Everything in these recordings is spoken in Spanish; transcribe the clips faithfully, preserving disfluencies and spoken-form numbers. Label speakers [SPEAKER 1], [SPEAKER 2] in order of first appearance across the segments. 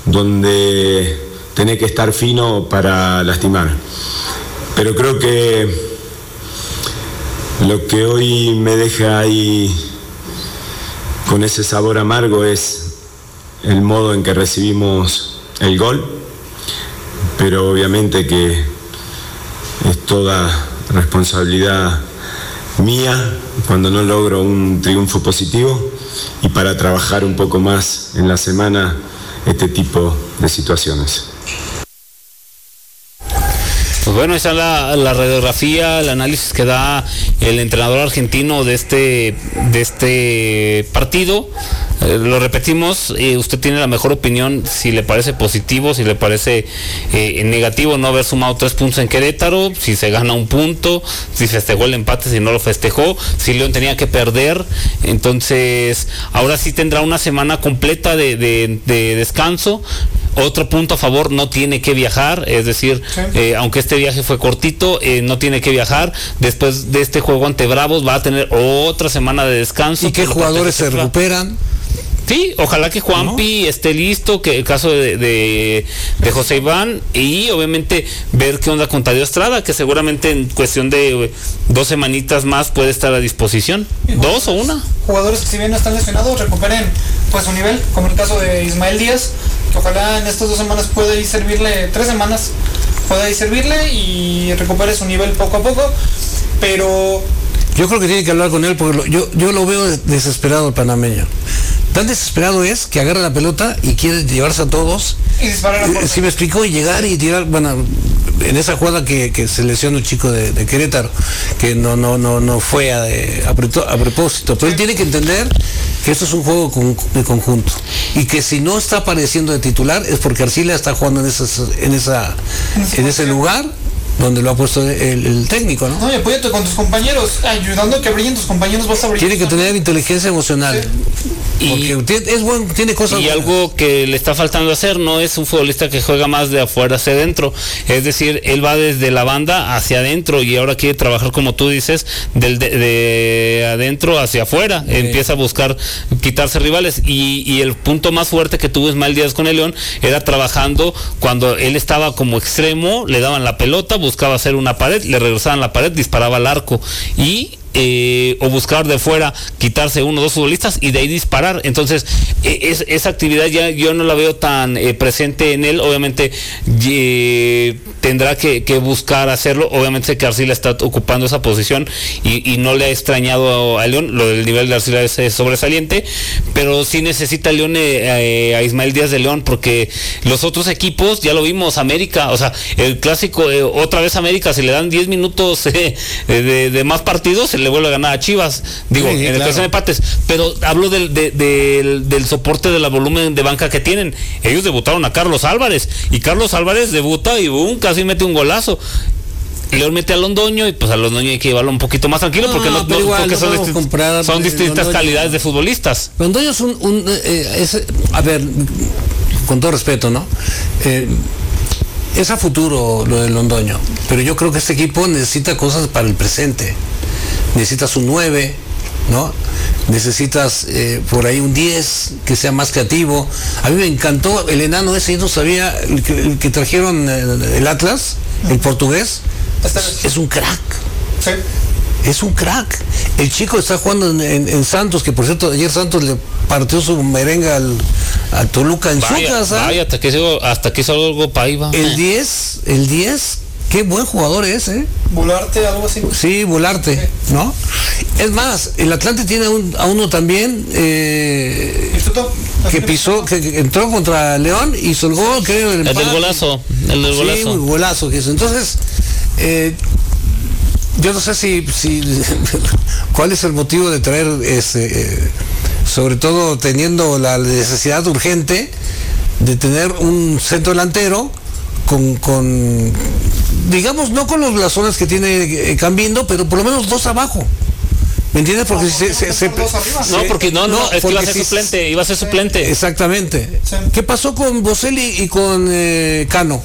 [SPEAKER 1] donde tenés que estar fino para lastimar. Pero creo que lo que hoy me deja ahí con ese sabor amargo es el modo en que recibimos el gol, pero obviamente que es toda responsabilidad mía cuando no logro un triunfo positivo, y para trabajar un poco más en la semana este tipo de situaciones.
[SPEAKER 2] Pues bueno, esa es la, la radiografía, el análisis que da el entrenador argentino de este, de este partido. Eh, lo repetimos, eh, usted tiene la mejor opinión si le parece positivo, si le parece eh, negativo no haber sumado tres puntos en Querétaro, si se gana un punto, si festejó el empate, si no lo festejó, si León tenía que perder. Entonces ahora sí tendrá una semana completa de, de, de descanso. Otro punto a favor, no tiene que viajar, es decir, sí. eh, aunque este viaje fue cortito, eh, no tiene que viajar. Después de este juego ante Bravos va a tener otra semana de descanso.
[SPEAKER 3] ¿Y qué jugadores se recuperan?
[SPEAKER 2] Sí, ojalá que Juanpi ¿no? esté listo, que el caso de, de, de José Iván, y obviamente ver qué onda con Tadeo Estrada, que seguramente en cuestión de dos semanitas más puede estar a disposición. ¿Dos o una?
[SPEAKER 4] Jugadores que si bien no están lesionados recuperen pues su nivel, como el caso de Ismael Díaz, que ojalá en estas dos semanas pueda ir servirle, tres semanas pueda ir servirle y recupere su nivel poco a poco, pero...
[SPEAKER 3] Yo creo que tiene que hablar con él porque lo, yo, yo lo veo desesperado el panameño. Tan desesperado es que agarra la pelota y quiere llevarse a todos.
[SPEAKER 4] Y disparar a
[SPEAKER 3] eh, Si me explicó, y llegar y tirar, bueno, en esa jugada que, que se lesionó el chico de, de Querétaro, que no no no no fue a, a, a propósito, pero él tiene que entender que esto es un juego con, de conjunto y que si no está apareciendo de titular es porque Arcila está jugando en, esas, en, esa, en ese lugar donde lo ha puesto el, el técnico, ¿no?
[SPEAKER 4] No, y apóyate con tus compañeros, ayudando a que brillen tus compañeros, vas a brillar.
[SPEAKER 3] Tiene que tener inteligencia emocional. Sí. Porque y, es bueno, tiene cosas
[SPEAKER 2] y
[SPEAKER 3] buenas.
[SPEAKER 2] Algo que le está faltando hacer, no es un futbolista que juega más de afuera hacia adentro, es decir, él va desde la banda hacia adentro y ahora quiere trabajar, como tú dices, del de, de adentro hacia afuera, sí. Empieza a buscar quitarse rivales y, y el punto más fuerte que tuvo Ismael Díaz con el León era trabajando cuando él estaba como extremo, le daban la pelota, buscaba hacer una pared, le regresaban la pared, disparaba al arco y Eh, o buscar de fuera quitarse uno o dos futbolistas y de ahí disparar. Entonces eh, es, esa actividad ya yo no la veo tan eh, presente en él. Obviamente eh, tendrá que, que buscar hacerlo. Obviamente que Arcila está ocupando esa posición y, y no le ha extrañado a León. Lo del nivel de Arcila es, es sobresaliente, pero sí necesita León eh, a Ismael Díaz de León, porque los otros equipos ya lo vimos. América, o sea, el clásico, eh, otra vez América, si le dan diez minutos eh, de, de más partidos, se le vuelve a ganar a Chivas, digo, sí, en el caso de empates, pero hablo del, de, del, del soporte de la volumen de banca que tienen. Ellos debutaron a Carlos Álvarez y Carlos Álvarez debuta y boom, casi mete un golazo. León mete a Londoño y pues a Londoño hay que llevarlo un poquito más tranquilo, no, porque, no, no, igual, porque no son, distintas, comprar, son distintas Londoño, calidades de futbolistas.
[SPEAKER 3] Londoño es un, un eh, es, a ver, con todo respeto, ¿no? Eh, es a futuro lo de Londoño, pero yo creo que este equipo necesita cosas para el presente. Necesitas un nueve, ¿no? Necesitas eh, por ahí un diez que sea más creativo. A mí me encantó el enano ese, yo no sabía, el que, el que trajeron el, el Atlas, el portugués, es, es un crack.
[SPEAKER 4] Sí.
[SPEAKER 3] Es un crack. El chico está jugando en, en, en Santos, que por cierto ayer Santos le partió su merenga al, al Toluca en vaya, su casa.
[SPEAKER 2] Vaya, hasta que hizo, hasta que hizo algo para Iba.
[SPEAKER 3] El diez, el diez, qué buen jugador es, ¿eh?
[SPEAKER 4] Volarte, algo así.
[SPEAKER 3] Sí, Volarte, sí. ¿No? Es más, el Atlante tiene a, un, a uno también eh, que pisó, que, que entró contra León y hizo el gol, creo.
[SPEAKER 2] El, el del golazo, el del golazo.
[SPEAKER 3] Sí, un golazo que hizo. Entonces, eh, yo no sé si, si cuál es el motivo de traer ese, eh, sobre todo teniendo la necesidad urgente de tener un centro delantero con, con digamos, no con los blasones que tiene eh, Cambindo, pero por lo menos dos abajo. ¿Me entiendes? Porque no, se, se, se,
[SPEAKER 2] no, porque no, no, no es que iba a ser si, suplente, iba a ser suplente.
[SPEAKER 3] Exactamente. Sí. ¿Qué pasó con Boselli y con eh, Cano?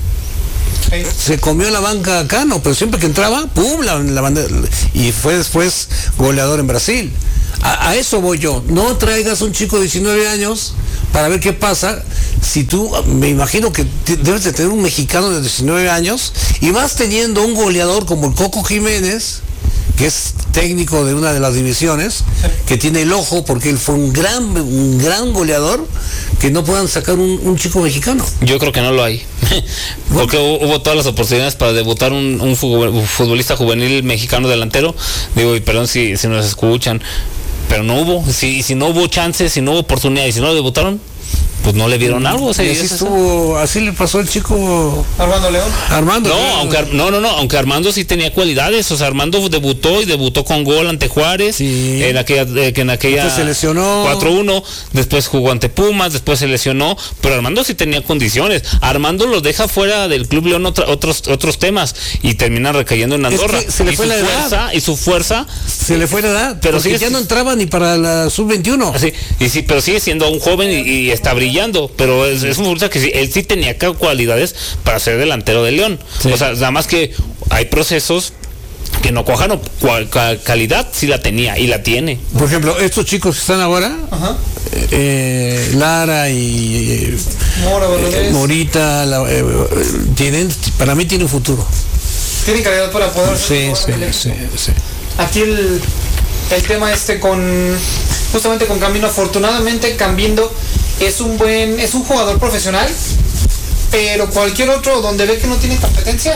[SPEAKER 3] Sí. Se comió la banca Cano, pero siempre que entraba, ¡pum! La, la bandera, y fue después goleador en Brasil. A, a eso voy yo. No traigas un chico de diecinueve años para ver qué pasa. Si tú, me imagino que t- debes de tener un mexicano de diecinueve años y vas teniendo un goleador como el Coco Jiménez, que es técnico de una de las divisiones, que tiene el ojo porque él fue un gran un gran goleador, que no puedan sacar un, un chico mexicano.
[SPEAKER 2] Yo creo que no lo hay. Porque hubo, hubo todas las oportunidades para debutar un, un futbolista juvenil mexicano delantero. Digo, y perdón si, si nos escuchan, pero no hubo. Si, si no hubo chances, si no hubo oportunidades, si no debutaron, pues no le vieron algo. O sea,
[SPEAKER 3] y así estuvo, así le pasó al chico
[SPEAKER 4] Armando León.
[SPEAKER 3] Armando.
[SPEAKER 2] No,
[SPEAKER 3] León.
[SPEAKER 2] aunque no, no, no, aunque Armando sí tenía cualidades. O sea, Armando debutó y debutó con gol ante Juárez.
[SPEAKER 3] Sí.
[SPEAKER 2] En aquella, eh, que en aquella
[SPEAKER 3] Después se lesionó.
[SPEAKER 2] cuatro uno, después jugó ante Pumas, después se lesionó, pero Armando sí tenía condiciones. Armando los deja fuera del Club León otra, otros otros temas y termina recayendo en Andorra.
[SPEAKER 3] Es que se le
[SPEAKER 2] y
[SPEAKER 3] fue
[SPEAKER 2] su
[SPEAKER 3] la edad.
[SPEAKER 2] fuerza y su fuerza
[SPEAKER 3] Se le fue la edad,
[SPEAKER 2] pero
[SPEAKER 3] porque
[SPEAKER 2] sí,
[SPEAKER 3] ya no entraba ni para la sub veintiuno.
[SPEAKER 2] Sí, y sí, pero sigue siendo un joven y, y está brillando, pero es, es un futbolista que sí, él sí tenía cualidades para ser delantero de León.
[SPEAKER 3] Sí.
[SPEAKER 2] O sea, nada más que hay procesos que no cuajan, cual, cual, calidad sí la tenía y la tiene.
[SPEAKER 3] Por ejemplo, estos chicos que están ahora,
[SPEAKER 4] Ajá.
[SPEAKER 3] eh, Lara y eh,
[SPEAKER 4] Mora,
[SPEAKER 3] eh,
[SPEAKER 4] Valadez.
[SPEAKER 3] Morita, la- eh, tienen, para mí tienen futuro.
[SPEAKER 4] Tienen calidad para poder
[SPEAKER 3] Sí,
[SPEAKER 4] jugar
[SPEAKER 3] sí,
[SPEAKER 4] en el
[SPEAKER 3] sí,
[SPEAKER 4] equipo.
[SPEAKER 3] sí.
[SPEAKER 4] Aquí el, el tema este con justamente con Camino, afortunadamente Cambindo es un buen, es un jugador profesional, pero cualquier otro donde ve que no tiene competencia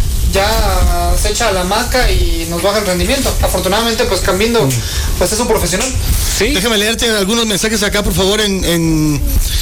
[SPEAKER 4] ya se echa a la hamaca y nos baja el rendimiento. Afortunadamente pues Cambindo pues es un profesional.
[SPEAKER 2] Sí.
[SPEAKER 5] Déjame leerte algunos mensajes acá, por favor, en, en,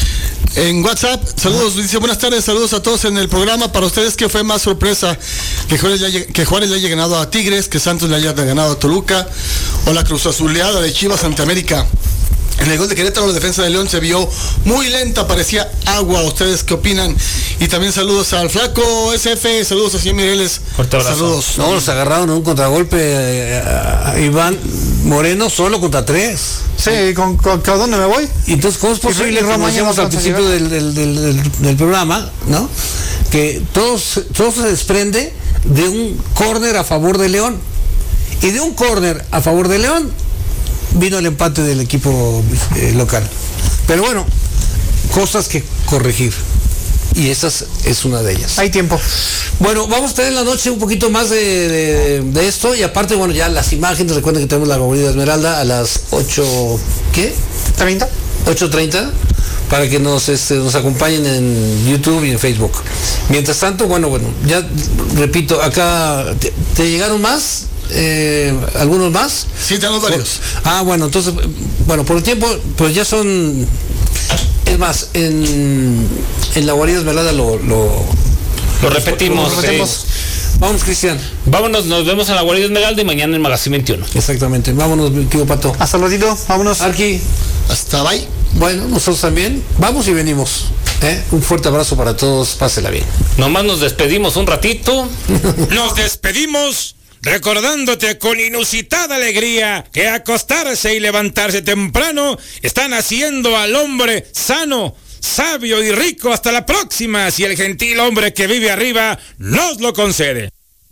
[SPEAKER 5] en WhatsApp. Saludos, dice, buenas tardes, saludos a todos en el programa. Para ustedes, ¿qué fue más sorpresa? Que Juárez, le haya, que Juárez le haya ganado a Tigres, que Santos le haya ganado a Toluca, o la Cruz Azuleada de Chivas ante América. En el gol de Querétaro, la defensa de León se vio muy lenta, parecía agua. ¿Ustedes qué opinan? Y también saludos al Flaco S F, saludos a señor Mireles.
[SPEAKER 2] Fuerte abrazo.
[SPEAKER 5] Saludos.
[SPEAKER 3] No, nos agarraron en un contragolpe eh, a Iván Moreno solo contra tres.
[SPEAKER 6] Sí, ¿con, con, ¿con dónde me voy?
[SPEAKER 3] Y entonces, ¿cómo es posible,
[SPEAKER 6] Y
[SPEAKER 3] como
[SPEAKER 6] Romaña
[SPEAKER 3] decíamos
[SPEAKER 6] no
[SPEAKER 3] al
[SPEAKER 6] alcanza a
[SPEAKER 3] principio del, del, del, del- del programa, ¿no? Que todo, se- todo se desprende de un córner a favor de León. Y de un córner a favor de León vino el empate del equipo eh, local. Pero bueno, cosas que corregir. Y esa es una de ellas.
[SPEAKER 6] Hay tiempo.
[SPEAKER 3] Bueno, vamos a tener en la noche un poquito más de, de- de esto. Y aparte, bueno, ya las imágenes. Recuerden que tenemos la Guarida Esmeralda a las ocho, ¿qué?
[SPEAKER 6] ¿treinta?
[SPEAKER 3] ocho treinta, para que nos, este, nos acompañen en YouTube y en Facebook. Mientras tanto, bueno, bueno, ya repito, acá, ¿te, te llegaron más? Eh, ¿Algunos más?
[SPEAKER 5] Sí, tenemos varios.
[SPEAKER 3] Ah, bueno, entonces, bueno, por el tiempo, pues ya son, es más, en, en la Guarida Esmeralda lo, lo,
[SPEAKER 2] Lo repetimos.
[SPEAKER 3] lo repetimos.
[SPEAKER 2] sí.
[SPEAKER 3] Vamos, Cristian.
[SPEAKER 2] Vámonos, nos vemos en la Guardia Esmeralda y mañana en Magazine veintiuno.
[SPEAKER 3] Exactamente, vámonos, mi tío Pato.
[SPEAKER 6] Hasta luego, vámonos.
[SPEAKER 3] Arqui,
[SPEAKER 5] Hasta bye.
[SPEAKER 3] bueno, nosotros también, vamos y venimos. ¿eh? Un fuerte abrazo para todos, pásela bien.
[SPEAKER 2] Nomás nos despedimos un ratito.
[SPEAKER 7] Nos despedimos recordándote con inusitada alegría que acostarse y levantarse temprano están haciendo al hombre sano, sabio y rico. Hasta la próxima, si el gentil hombre que vive arriba nos lo concede.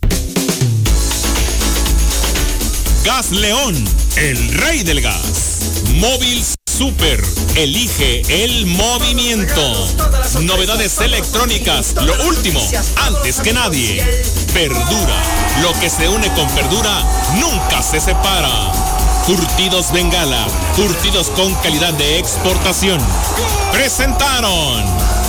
[SPEAKER 8] Gas León, el rey del gas. Móvil Super, elige el movimiento. Novedades electrónicas, lo último, antes que nadie. Verdura, lo que se une con verdura nunca se separa. Curtidos Bengala, curtidos con calidad de exportación. Presentaron